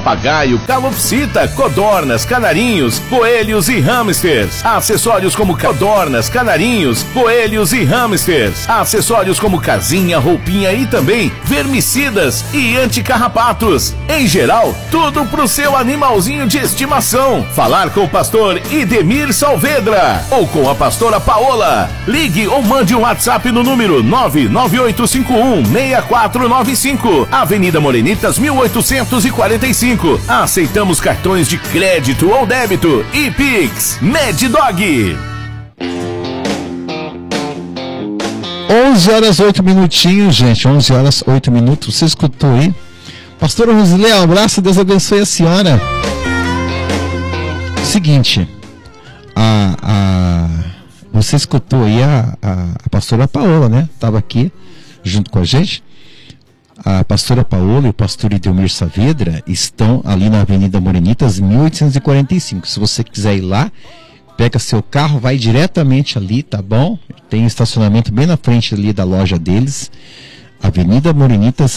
papagaio, calopsita, codornas, canarinhos, coelhos e hamsters. Acessórios como codornas, canarinhos, coelhos e hamsters. Acessórios como casinha, roupinha e também vermicidas e anticarrapatos. Em geral, tudo pro seu animalzinho de estimação. Falar com o pastor Idemir Saavedra ou com a pastora Paola. Ligue ou mande um WhatsApp no número 99851-6495, Avenida Morenitas 1845. Aceitamos cartões de crédito ou débito e Pix. Mad Dog. 11 horas 8 minutinhos, gente. 11 horas 8 minutos. Você escutou aí? Pastora Rosilé, um abraço. Deus abençoe a senhora. Seguinte, você escutou aí a pastora Paola, né? Estava aqui junto com a gente. A pastora Paola e o pastor Idemir Saavedra estão ali na Avenida Morenitas 1845. Se você quiser ir lá, pega seu carro, vai diretamente ali, tá bom? Tem estacionamento bem na frente ali da loja deles. Avenida Morenitas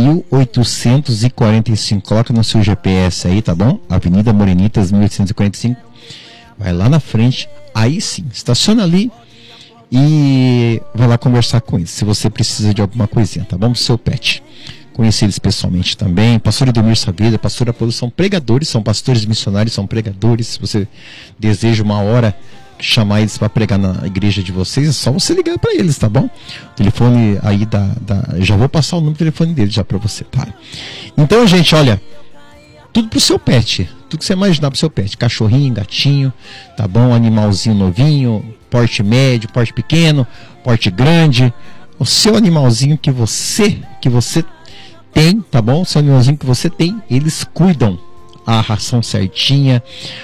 1845. Coloca no seu GPS aí, tá bom? Avenida Morenitas 1845. Vai lá na frente, aí sim, estaciona ali e vai lá conversar com eles, se você precisa de alguma coisinha, tá bom? Do seu pet. Conheci eles pessoalmente também. Pastor Idemir Saavedra, pastora Paola são pregadores, são pastores missionários, são pregadores. Se você deseja uma hora chamar eles para pregar na igreja de vocês, é só você ligar para eles, tá bom? O telefone aí já vou passar o número do telefone deles já para você, tá? Então, gente, olha, tudo pro seu pet, tudo que você imaginar pro seu pet, cachorrinho, gatinho, tá bom? Animalzinho novinho, porte médio, porte pequeno, porte grande, o seu animalzinho que você tem, tá bom? O seu animalzinho que você tem, eles cuidam. A ração certinha,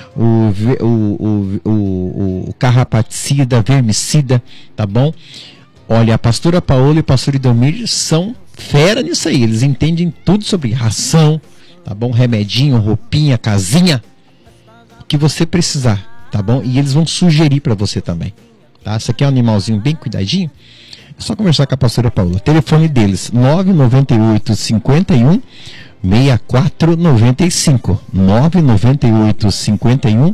o carrapaticida, vermicida, tá bom? Olha, a pastora Paola e o pastor Idemir são fera nisso aí, eles entendem tudo sobre ração, tá bom? Remedinho, roupinha, casinha, o que você precisar, tá bom? E eles vão sugerir para você também, tá? Esse aqui é um animalzinho bem cuidadinho, é só conversar com a pastora Paola. Telefone deles, 998 51 6495, 998 51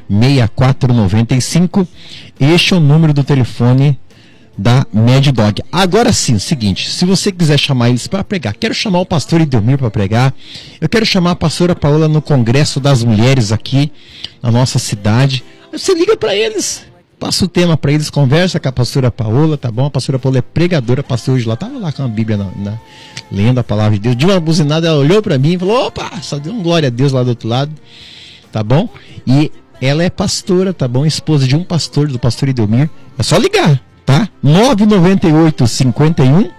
6495. Este é o número do telefone da Mad Dog. Agora sim, o seguinte, se você quiser chamar eles para pregar, quero chamar o pastor Idemir para pregar, eu quero chamar a pastora Paola no Congresso das Mulheres aqui na nossa cidade, você liga para eles, passa o tema para eles, conversa com a pastora Paola, tá bom? A pastora Paola é pregadora, pastor hoje lá, estava lá com a Bíblia lendo a palavra de Deus, de uma buzinada, ela olhou para mim e falou, opa, só deu um glória a Deus lá do outro lado, tá bom? E ela é pastora, tá bom? Esposa de um pastor, do pastor Idemir, é só ligar, tá? 998 51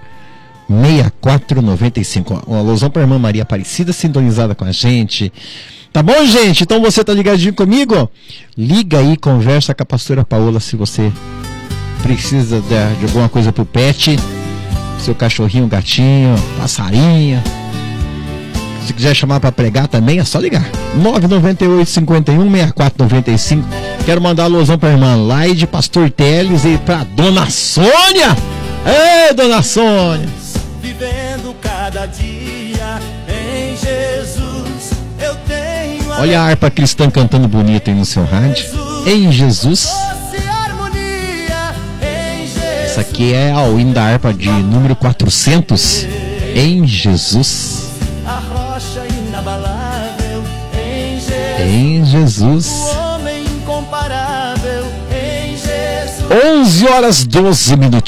6495. Um alusão para a irmã Maria Aparecida, sintonizada com a gente. Tá bom, gente? Então você tá ligadinho comigo? Liga aí, conversa com a pastora Paola se você precisa de alguma coisa pro pet, seu cachorrinho, gatinho, passarinho. Se quiser chamar para pregar também, é só ligar. 998 51 6495. Quero mandar alusão para a irmã Laide, pastor Teles e para dona Sônia. Ei, dona Sônia! Vivendo cada dia em Jesus, eu tenho. Olha a harpa cristã cantando bonito aí no seu rádio. Em Jesus. Essa aqui é a hino da harpa de número 400. Em Jesus. A rocha inabalável. Em Jesus. O homem incomparável. Em Jesus. 11 horas 12 minutinhos.